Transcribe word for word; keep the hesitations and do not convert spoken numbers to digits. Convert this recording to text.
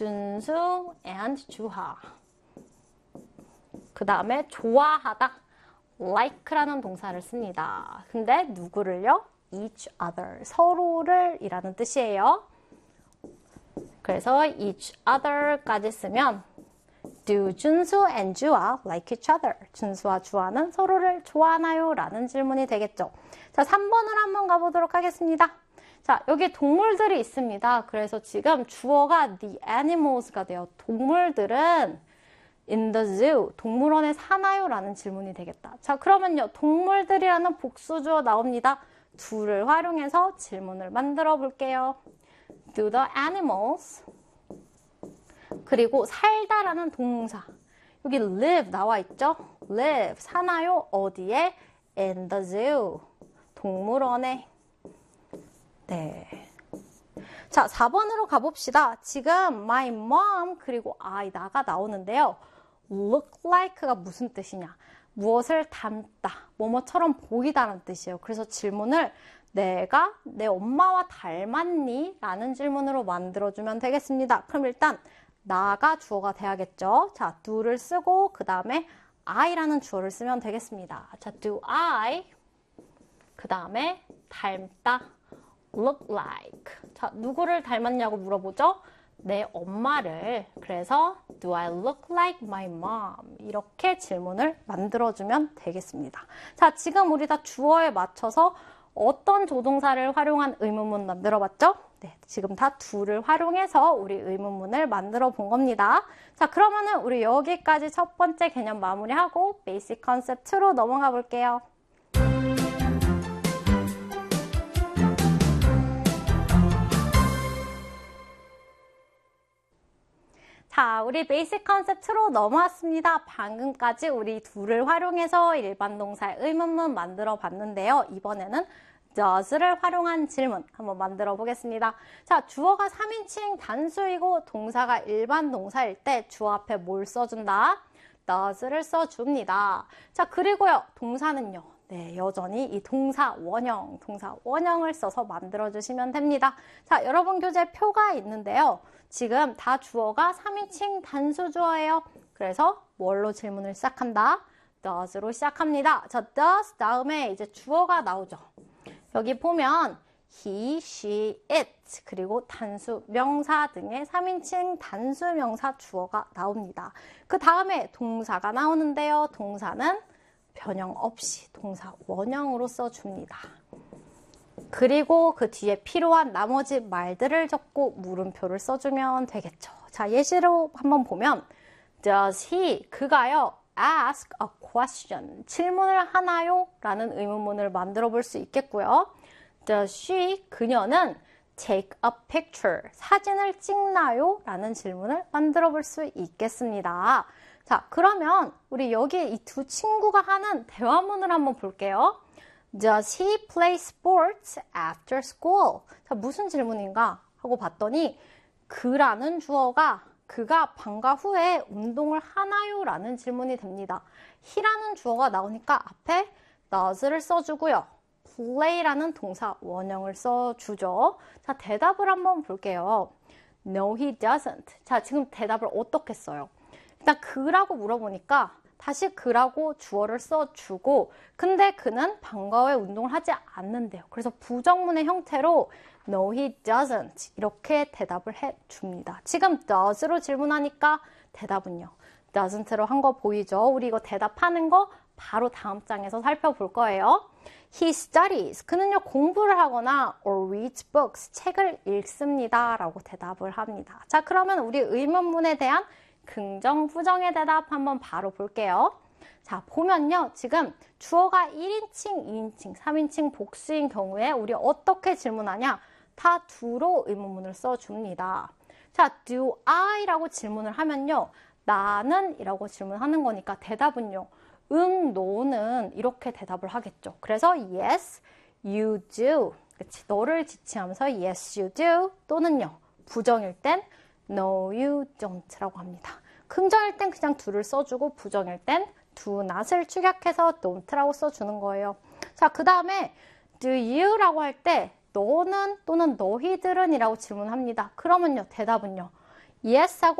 준수 and 주하. 그 다음에 좋아하다. like라는 동사를 씁니다. 근데 누구를요? each other. 서로를 이라는 뜻이에요. 그래서 each other까지 쓰면 Do 준수 and 주아 like each other? 준수와 주아는 서로를 좋아하나요? 라는 질문이 되겠죠. 자, 삼 번으로 한번 가보도록 하겠습니다. 자, 여기 동물들이 있습니다. 그래서 지금 주어가 the animals가 돼요. 동물들은 in the zoo, 동물원에 사나요? 라는 질문이 되겠다. 자, 그러면요. 동물들이라는 복수주어 나옵니다. do를 활용해서 질문을 만들어 볼게요. Do the animals 그리고 살다라는 동사. 여기 live 나와 있죠? live, 사나요? 어디에? in the zoo, 동물원에. 네. 자, 사 번으로 가봅시다. 지금 my mom 그리고 I, 나가 나오는데요. look like가 무슨 뜻이냐? 무엇을 닮다, 뭐뭐처럼 보이다라는 뜻이에요. 그래서 질문을 내가 내 엄마와 닮았니? 라는 질문으로 만들어주면 되겠습니다. 그럼 일단 나가 주어가 돼야겠죠. 자, do를 쓰고 그 다음에 I라는 주어를 쓰면 되겠습니다. 자, do I 그 다음에 닮다 look like. 자, 누구를 닮았냐고 물어보죠? 내 엄마를. 그래서 do I look like my mom? 이렇게 질문을 만들어주면 되겠습니다. 자, 지금 우리 다 주어에 맞춰서 어떤 조동사를 활용한 의문문 만들어 봤죠? 네, 지금 다 do를 활용해서 우리 의문문을 만들어 본 겁니다. 자, 그러면은 우리 여기까지 첫 번째 개념 마무리하고 베이직 컨셉 이로 넘어가 볼게요. 자, 우리 베이직 컨셉 이로 넘어왔습니다. 방금까지 우리 do를 활용해서 일반 동사의 의문문 만들어 봤는데요. 이번에는 does를 활용한 질문 한번 만들어 보겠습니다. 자, 주어가 삼 인칭 단수이고 동사가 일반 동사일 때 주어 앞에 뭘 써준다? does를 써줍니다. 자, 그리고요, 동사는요. 네, 여전히 이 동사 원형, 동사 원형을 써서 만들어주시면 됩니다. 자, 여러분 교재 표가 있는데요. 지금 다 주어가 삼 인칭 단수 주어예요. 그래서 뭘로 질문을 시작한다? does로 시작합니다. 자, does 다음에 이제 주어가 나오죠. 여기 보면 he, she, it 그리고 단수 명사 등의 삼 인칭 단수 명사 주어가 나옵니다. 그 다음에 동사가 나오는데요. 동사는 변형 없이 동사 원형으로 써줍니다. 그리고 그 뒤에 필요한 나머지 말들을 적고 물음표를 써주면 되겠죠. 자, 예시로 한번 보면 Does he, 그가요, ask a question, 질문을 하나요? 라는 의문문을 만들어 볼 수 있겠고요. Does she, 그녀는 take a picture, 사진을 찍나요? 라는 질문을 만들어 볼 수 있겠습니다. 자, 그러면 우리 여기 이 두 친구가 하는 대화문을 한번 볼게요. Does he play sports after school? 자, 무슨 질문인가 하고 봤더니 그라는 주어가 그가 방과 후에 운동을 하나요? 라는 질문이 됩니다. he라는 주어가 나오니까 앞에 does를 써주고요. play라는 동사 원형을 써주죠. 자, 대답을 한번 볼게요. No, he doesn't. 자, 지금 대답을 어떻게 써요? 일단 그라고 물어보니까 다시 그라고 주어를 써주고, 근데 그는 방과 후에 운동을 하지 않는데요. 그래서 부정문의 형태로 No, he doesn't 이렇게 대답을 해줍니다. 지금 does로 질문하니까 대답은요. doesn't로 한 거 보이죠? 우리 이거 대답하는 거 바로 다음 장에서 살펴볼 거예요. He studies. 그는요 공부를 하거나 or reads books. 책을 읽습니다. 라고 대답을 합니다. 자, 그러면 우리 의문문에 대한 긍정, 부정의 대답 한번 바로 볼게요. 자, 보면요. 지금 주어가 일 인칭, 이 인칭, 삼 인칭 복수인 경우에 우리 어떻게 질문하냐? 다 do로 의문문을 써줍니다. 자, do I? 라고 질문을 하면요. 나는? 이라고 질문하는 거니까 대답은요. 응, no는 이렇게 대답을 하겠죠. 그래서 yes, you do. 그치? 너를 지칭하면서 yes, you do 또는요. 부정일 땐 no, you don't 라고 합니다. 긍정일 땐 그냥 do를 써주고 부정일 땐 do not을 축약해서 don't라고 써주는 거예요. 자, 그 다음에 do you? 라고 할 때 너는 또는 너희들은 이라고 질문합니다. 그러면요. 대답은요. yes 하고